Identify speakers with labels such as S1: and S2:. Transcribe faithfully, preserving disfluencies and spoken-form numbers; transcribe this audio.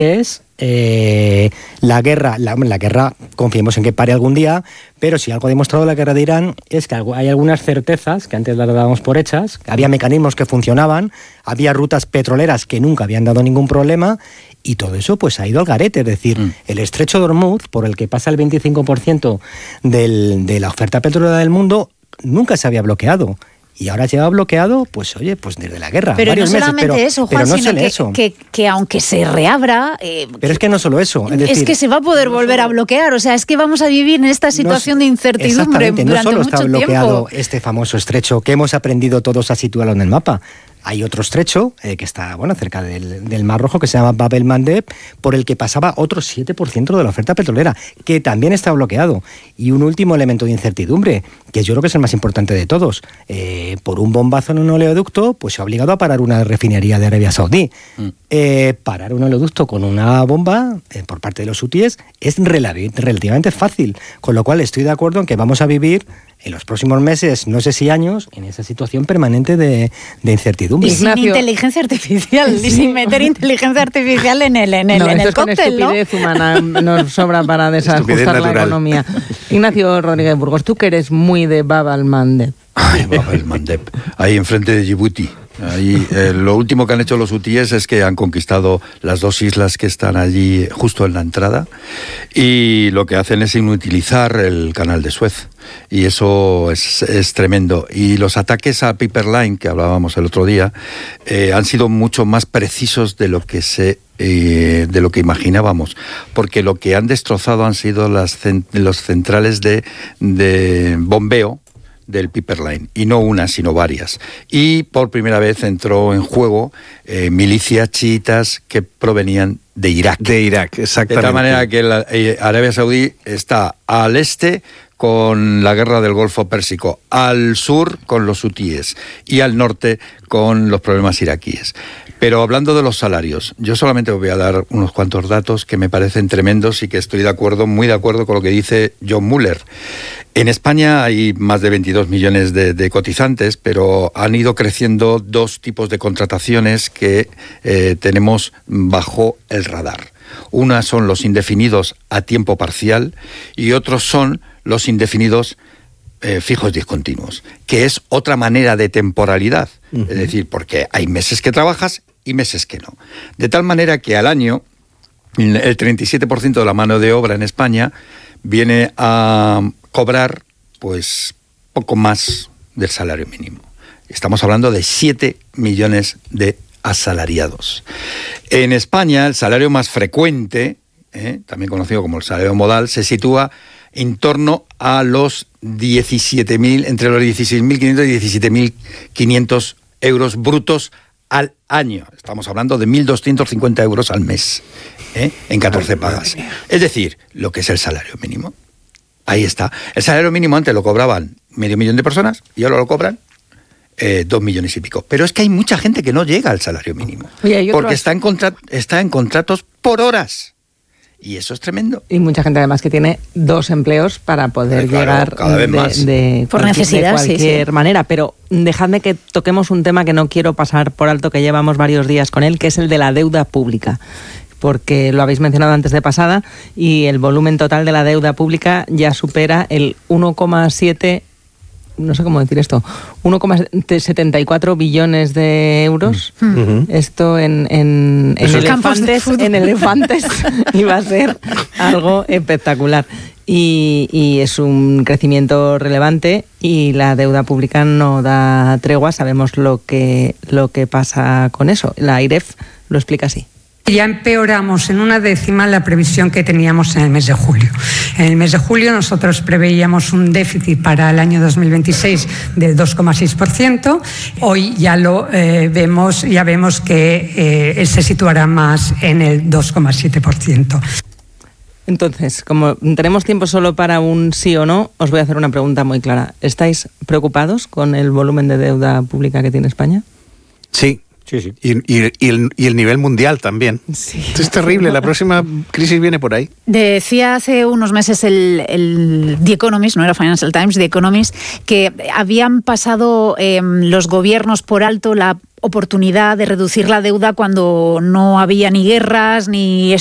S1: es eh, la guerra, la, la guerra, confiemos en que pare algún día, pero si algo ha demostrado la guerra de Irán es que hay algunas certezas que antes las dábamos por hechas, había mecanismos que funcionaban, había rutas petroleras que nunca habían dado ningún problema, y todo eso pues ha ido al garete. Es decir, mm. el estrecho de Hormuz, por el que pasa el veinticinco por ciento del, de la oferta petrolera del mundo, nunca se había bloqueado. Y ahora lleva bloqueado, pues oye, pues desde la guerra.
S2: Pero
S1: varios
S2: no solamente
S1: meses, pero,
S2: eso, Juan,
S1: pero no
S2: sino
S1: solo
S2: que,
S1: eso.
S2: Que, que aunque se reabra... Eh,
S1: pero es que no solo eso. Es, decir,
S2: es que se va a poder
S1: no
S2: volver
S1: solo,
S2: a bloquear. O sea, es que vamos a vivir en esta situación
S1: no,
S2: de incertidumbre durante
S1: no solo
S2: mucho
S1: está bloqueado
S2: tiempo.
S1: este famoso estrecho que hemos aprendido todos a situarlo en el mapa. Hay otro estrecho eh, que está bueno cerca del, del Mar Rojo, que se llama Bab el-Mandeb, por el que pasaba otro siete por ciento de la oferta petrolera, que también está bloqueado. Y un último elemento de incertidumbre, que yo creo que es el más importante de todos. Eh, por un bombazo en un oleoducto, pues se ha obligado a parar una refinería de Arabia Saudí. Mm. Eh, parar un oleoducto con una bomba eh, por parte de los hutíes es relativ- relativamente fácil, con lo cual estoy de acuerdo en que vamos a vivir en los próximos meses, no sé si años, en esa situación permanente de, de incertidumbre.
S2: Y sin Ignacio, inteligencia artificial, sí. y sin meter inteligencia artificial en el, en el,
S3: no,
S2: en el
S3: con
S2: cóctel, ¿no?
S3: estupidez humana nos sobra para desajustar la economía. Ignacio Rodríguez Burgos, tú que eres muy de Bab el-Mandeb.
S4: Ay, Bab el-Mandeb, ahí enfrente de Djibouti. Ahí, eh, lo último que han hecho los hutíes es que han conquistado las dos islas que están allí justo en la entrada, y lo que hacen es inutilizar el canal de Suez, y eso es, es tremendo. Y los ataques a Pipeline, que hablábamos el otro día, eh, han sido mucho más precisos de lo que se eh, de lo que imaginábamos, porque lo que han destrozado han sido las cent- los centrales de, de bombeo del Pipeline, y no una, sino varias. Y por primera vez entró en juego eh, milicias chiitas que provenían de Irak.
S5: De Irak, exactamente.
S4: De tal manera que la, eh, Arabia Saudí está al este con la guerra del Golfo Pérsico, al sur con los hutíes y al norte con los problemas iraquíes. Pero hablando de los salarios, yo solamente voy a dar unos cuantos datos que me parecen tremendos y que estoy de acuerdo, muy de acuerdo con lo que dice John Muller. En España hay más de veintidós millones de, de cotizantes, pero han ido creciendo dos tipos de contrataciones que eh, tenemos bajo el radar. Una son los indefinidos a tiempo parcial y otros son los indefinidos eh, fijos discontinuos, que es otra manera de temporalidad. Uh-huh. Es decir, porque hay meses que trabajas y meses que no. De tal manera que al año el treinta y siete por ciento de la mano de obra en España viene a cobrar pues poco más del salario mínimo. Estamos hablando de siete millones de asalariados. En España el salario más frecuente, eh, también conocido como el salario modal, se sitúa en torno a los diecisiete mil, entre los dieciséis mil quinientos y diecisiete mil quinientos euros brutos al año. Estamos hablando de mil doscientos cincuenta euros al mes, ¿eh? en catorce pagas. Es decir, lo que es el salario mínimo. Ahí está. El salario mínimo antes lo cobraban medio millón de personas y ahora lo cobran eh, dos millones y pico. Pero es que hay mucha gente que no llega al salario mínimo.
S3: Oye,
S4: porque está en, contra- está en contratos por horas. Y eso es tremendo.
S3: Y mucha gente además que tiene dos empleos para poder
S4: claro,
S3: llegar
S4: cada vez
S3: de,
S4: más.
S3: de,
S2: por
S3: cualquier,
S2: necesidad,
S3: de cualquier
S2: sí, sí.
S3: manera. Pero dejadme que toquemos un tema que no quiero pasar por alto, que llevamos varios días con él, que es el de la deuda pública. Porque lo habéis mencionado antes de pasada y el volumen total de la deuda pública ya supera el uno coma siete, no sé cómo decir esto, uno coma setenta y cuatro billones de euros. Uh-huh. Esto en, en, en elefantes, en elefantes iba a ser algo espectacular. Y, y es un crecimiento relevante y la deuda pública no da tregua. Sabemos lo que, lo que pasa con eso. La AIREF lo explica así.
S6: Ya empeoramos en una décima la previsión que teníamos en el mes de julio. En el mes de julio nosotros preveíamos un déficit para el año dos mil veintiséis del dos coma seis por ciento. Hoy ya lo eh, vemos, ya vemos que eh, se situará más en el dos coma siete por ciento.
S3: Entonces, como tenemos tiempo solo para un sí o no, os voy a hacer una pregunta muy clara. ¿Estáis preocupados con el volumen de deuda pública que tiene España?
S5: Sí.
S1: Sí, sí.
S5: Y, y, y, el, y el nivel mundial también.
S3: Sí.
S5: Es terrible, la próxima crisis viene por ahí.
S2: Decía hace unos meses el, el The Economist, no era Financial Times, The Economist, que habían pasado eh, los gobiernos por alto la oportunidad de reducir la deuda cuando no había ni guerras, ni